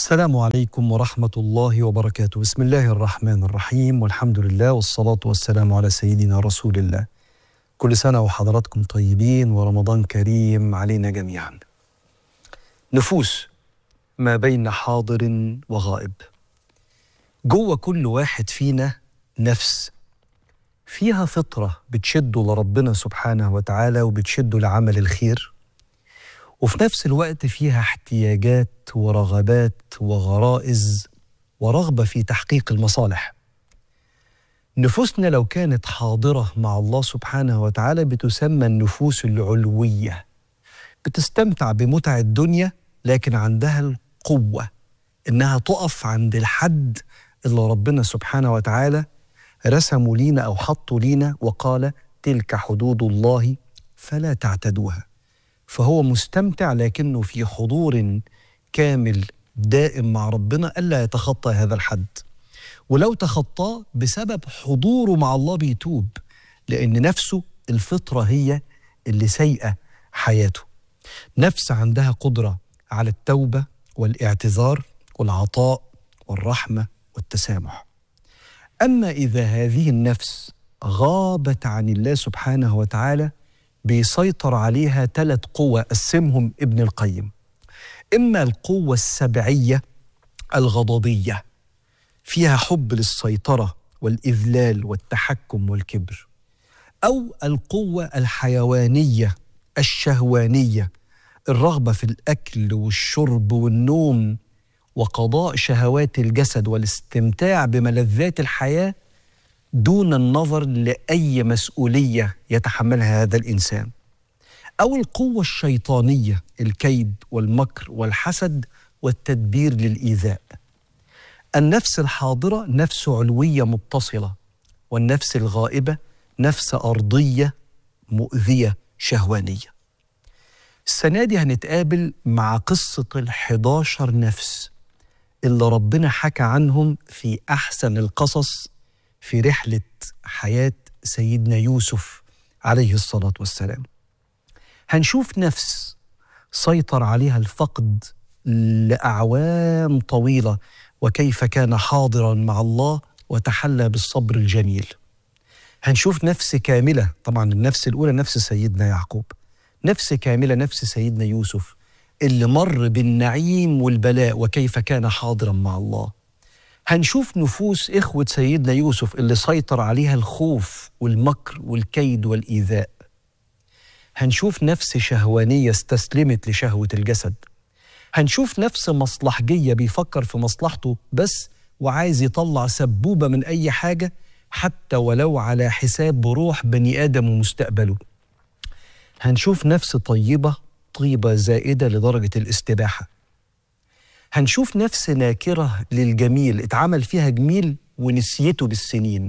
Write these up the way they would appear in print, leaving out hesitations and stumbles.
السلام عليكم ورحمة الله وبركاته. بسم الله الرحمن الرحيم، والحمد لله والصلاة والسلام على سيدنا رسول الله. كل سنة وحضراتكم طيبين ورمضان كريم علينا جميعا. نفوس ما بين حاضر وغائب. جوه كل واحد فينا نفس فيها فطرة بتشده لربنا سبحانه وتعالى وبتشده لعمل الخير، وفي نفس الوقت فيها احتياجات ورغبات وغرائز ورغبة في تحقيق المصالح. نفوسنا لو كانت حاضرة مع الله سبحانه وتعالى بتسمى النفوس العلوية، بتستمتع بمتع الدنيا لكن عندها القوة إنها تقف عند الحد اللي ربنا سبحانه وتعالى رسموا لينا أو حطوا لينا وقال تلك حدود الله فلا تعتدوها. فهو مستمتع لكنه في حضور كامل دائم مع ربنا ألا يتخطى هذا الحد، ولو تخطاه بسبب حضوره مع الله بيتوب، لأن نفسه الفطرة هي اللي سيئة حياته. نفس عندها قدرة على التوبة والاعتذار والعطاء والرحمة والتسامح. أما إذا هذه النفس غابت عن الله سبحانه وتعالى بيسيطر عليها 3 قوى قسمهم ابن القيم. إما القوة السبعية الغضبية، فيها حب للسيطرة والإذلال والتحكم والكبر، أو القوة الحيوانية الشهوانية، الرغبة في الأكل والشرب والنوم وقضاء شهوات الجسد والاستمتاع بملذات الحياة دون النظر لأي مسؤولية يتحملها هذا الإنسان. أو القوة الشيطانية، الكيد والمكر والحسد والتدبير للإيذاء. النفس الحاضرة نفس علوية متصلة، والنفس الغائبة نفس أرضية مؤذية شهوانية. السنة دي هنتقابل مع قصة 11 نفس اللي ربنا حكى عنهم في أحسن القصص في رحلة حياة سيدنا يوسف عليه الصلاة والسلام. هنشوف نفس سيطر عليها الفقد لأعوام طويلة، وكيف كان حاضرا مع الله وتحلى بالصبر الجميل. هنشوف نفس كاملة، طبعا النفس الأولى نفس سيدنا يعقوب، نفس كاملة نفس سيدنا يوسف اللي مر بالنعيم والبلاء وكيف كان حاضرا مع الله. هنشوف نفوس إخوة سيدنا يوسف اللي سيطر عليها الخوف والمكر والكيد والإيذاء. هنشوف نفس شهوانية استسلمت لشهوة الجسد. هنشوف نفس مصلحجية بيفكر في مصلحته بس وعايز يطلع سبوبة من أي حاجة حتى ولو على حساب روح بني آدم ومستقبله. هنشوف نفس طيبة زائدة لدرجة الاستباحة. هنشوف نفس ناكرة للجميل اتعمل فيها جميل ونسيته بالسنين.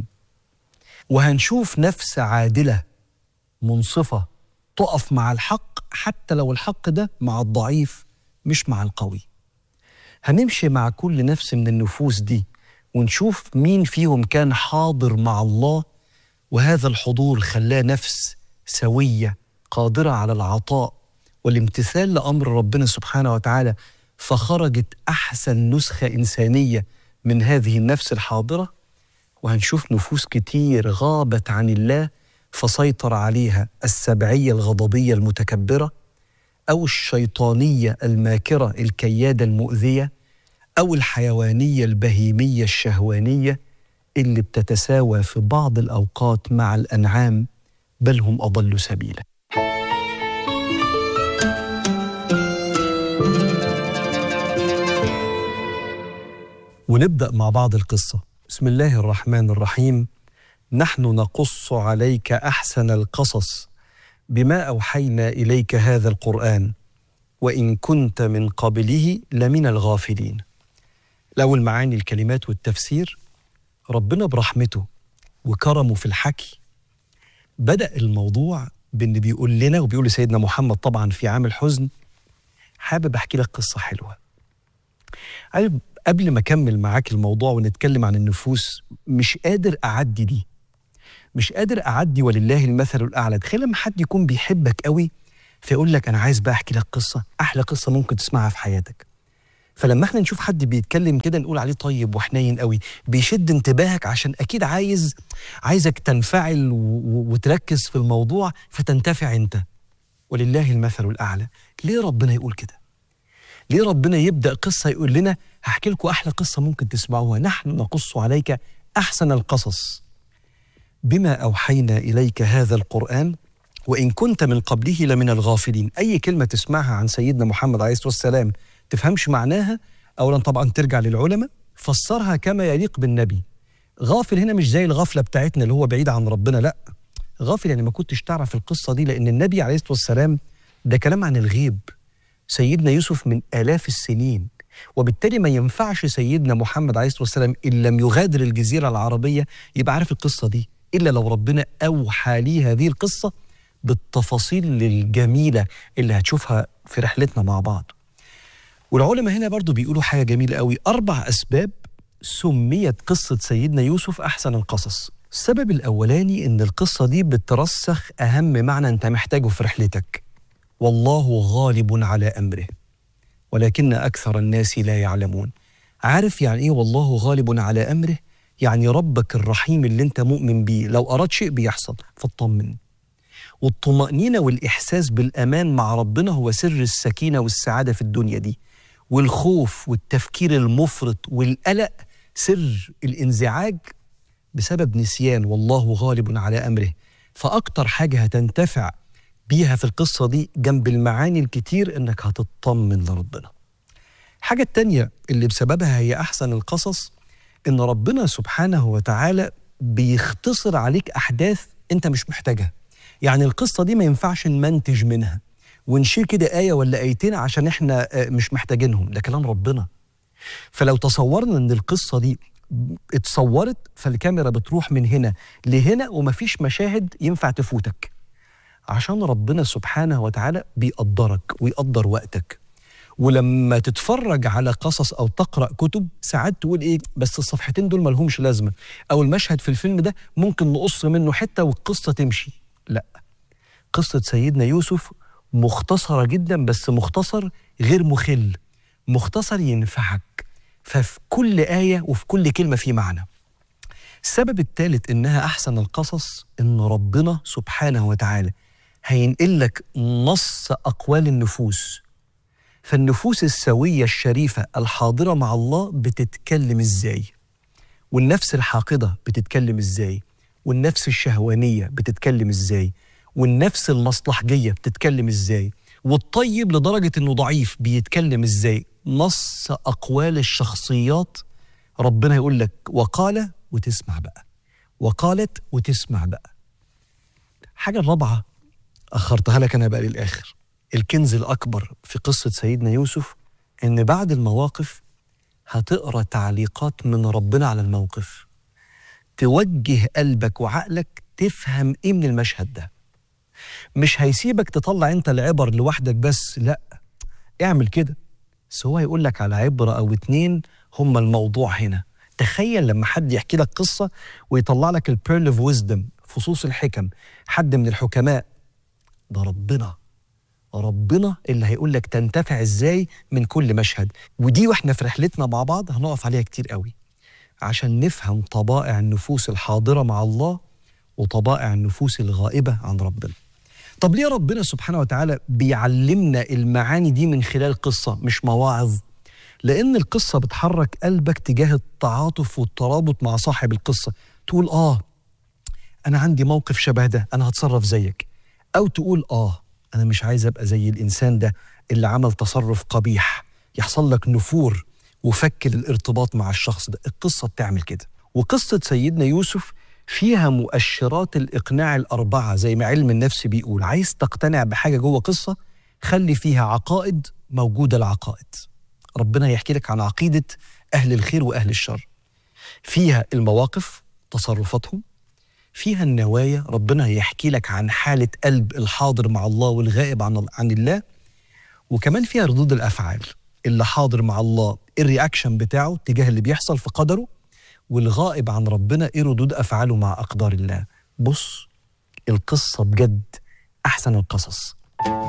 وهنشوف نفس عادلة منصفة تقف مع الحق حتى لو الحق ده مع الضعيف مش مع القوي. هنمشي مع كل نفس من النفوس دي ونشوف مين فيهم كان حاضر مع الله، وهذا الحضور خلاه نفس سوية قادرة على العطاء والامتثال لأمر ربنا سبحانه وتعالى، فخرجت أحسن نسخة إنسانية من هذه النفس الحاضرة. وهنشوف نفوس كتير غابت عن الله فسيطر عليها السبعية الغضبية المتكبرة، أو الشيطانية الماكرة الكيادة المؤذية، أو الحيوانية البهيمية الشهوانية اللي بتتساوى في بعض الأوقات مع الأنعام، بل هم أضل سبيلا. ونبدأ مع بعض القصة. بسم الله الرحمن الرحيم. نحن نقص عليك أحسن القصص بما أوحينا إليك هذا القرآن وإن كنت من قبله لمن الغافلين. الأول معاني الكلمات والتفسير. ربنا برحمته وكرمه في الحكي بدأ الموضوع بأن بيقول لنا وبيقول لسيدنا محمد طبعا في عام الحزن، حابب أحكي لك قصة حلوة. قبل ما أكمل معاك الموضوع ونتكلم عن النفوس، مش قادر أعدي دي، مش قادر أعدي ولله المثل الأعلى. تخيل لما حد يكون بيحبك قوي فيقول لك أنا عايز بقى أحكي لك قصة، أحلى قصة ممكن تسمعها في حياتك. فلما احنا نشوف حد بيتكلم كده نقول عليه طيب وحنين قوي، بيشد انتباهك عشان اكيد عايزك تنفعل وتركز في الموضوع فتنتفع انت. ولله المثل الاعلى. ليه ربنا يقول كده؟ ليه ربنا يبدأ قصة يقول لنا هحكي لكم أحلى قصة ممكن تسمعوها، نحن نقص عليك أحسن القصص بما أوحينا إليك هذا القرآن وإن كنت من قبله لمن الغافلين. أي كلمة تسمعها عن سيدنا محمد عليه الصلاة والسلام تفهمش معناها، أولا طبعا ترجع للعلماء، فسرها كما يليق بالنبي. غافل هنا مش زي الغفلة بتاعتنا اللي هو بعيد عن ربنا، لا، غافل يعني ما كنتش تعرف القصة دي، لأن النبي عليه الصلاة والسلام ده كلام عن الغيب. سيدنا يوسف من آلاف السنين، وبالتالي ما ينفعش سيدنا محمد عليه الصلاة والسلام إن لم يغادر الجزيرة العربية يبقى عارف القصة دي، إلا لو ربنا أوحى ليه هذه القصة بالتفاصيل الجميلة اللي هتشوفها في رحلتنا مع بعض. والعلماء هنا برضو بيقولوا حاجة جميلة قوي، 4 أسباب سميت قصة سيدنا يوسف أحسن القصص. السبب الأولاني إن القصة دي بترسخ أهم معنى أنت محتاجه في رحلتك: والله غالب على أمره ولكن أكثر الناس لا يعلمون. عارف يعني إيه والله غالب على أمره؟ يعني ربك الرحيم اللي أنت مؤمن بيه لو أراد شيء بيحصل، فاطمن. والطمأنينة والإحساس بالأمان مع ربنا هو سر السكينة والسعادة في الدنيا دي، والخوف والتفكير المفرط والقلق سر الانزعاج بسبب نسيان والله غالب على أمره. فأكتر حاجة هتنتفع بيها في القصة دي جنب المعاني الكتير إنك هتطمن لربنا. الحاجة التانية اللي بسببها هي أحسن القصص إن ربنا سبحانه وتعالى بيختصر عليك أحداث أنت مش محتاجها. يعني القصة دي ما ينفعش نمنتج منها ونشيل كده آية ولا آيتين عشان إحنا مش محتاجينهم، ده كلام ربنا. فلو تصورنا إن القصة دي اتصورت فالكاميرا بتروح من هنا لهنا ومفيش مشاهد ينفع تفوتك، عشان ربنا سبحانه وتعالى بيقدرك ويقدر وقتك. ولما تتفرج على قصص أو تقرأ كتب ساعات تقول إيه بس الصفحتين دول ملهمش لازمة، أو المشهد في الفيلم ده ممكن نقص منه حتة والقصة تمشي. لا، قصة سيدنا يوسف مختصرة جدا، بس مختصر غير مخل، مختصر ينفعك، ففي كل آية وفي كل كلمة في معنى. السبب الثالث إنها أحسن القصص إن ربنا سبحانه وتعالى هينقل لك نص أقوال النفوس. فالنفوس السوية الشريفة الحاضرة مع الله بتتكلم إزاي، والنفس الحاقدة بتتكلم إزاي، والنفس الشهوانية بتتكلم إزاي، والنفس المصلحجية بتتكلم إزاي، والطيب لدرجة إنه ضعيف بيتكلم إزاي. نص أقوال الشخصيات ربنا يقول لك وقال وتسمع بقى، وقالت وتسمع بقى. حاجة الرابعة أخرتها لك أنا بقى للآخر، الكنز الأكبر في قصة سيدنا يوسف إن بعد المواقف هتقرأ تعليقات من ربنا على الموقف، توجه قلبك وعقلك تفهم إيه من المشهد ده. مش هيسيبك تطلع أنت العبر لوحدك بس، لأ، اعمل كده، بس هو هيقول لك على عبرة أو 2 هم الموضوع هنا. تخيل لما حد يحكي لك قصة ويطلع لك البيرل اوف ويزدم، فصوص الحكم، حد من الحكماء، ده ربنا اللي هيقول لك تنتفع ازاي من كل مشهد. ودي واحنا في رحلتنا مع بعض هنقف عليها كتير قوي عشان نفهم طبائع النفوس الحاضرة مع الله وطبائع النفوس الغائبة عن ربنا. طب ليه ربنا سبحانه وتعالى بيعلمنا المعاني دي من خلال قصة مش مواعظ؟ لأن القصة بتحرك قلبك تجاه التعاطف والترابط مع صاحب القصة. تقول أنا عندي موقف شبه ده، أنا هتصرف زيك. أو تقول أنا مش عايز أبقى زي الإنسان ده اللي عمل تصرف قبيح، يحصل لك نفور وفك الارتباط مع الشخص ده. القصة بتعمل كده. وقصة سيدنا يوسف فيها مؤشرات الإقناع ال4 زي ما علم النفس بيقول. عايز تقتنع بحاجة جوه قصة خلي فيها عقائد، موجودة العقائد. ربنا يحكي لك عن عقيدة أهل الخير وأهل الشر، فيها المواقف تصرفاتهم، فيها النوايا، ربنا يحكي لك عن حالة قلب الحاضر مع الله والغائب عن الله، وكمان فيها ردود الأفعال، اللي حاضر مع الله الرياكشن بتاعه تجاه اللي بيحصل في قدره، والغائب عن ربنا ايه ردود أفعاله مع أقدار الله. بص، القصة بجد أحسن القصص.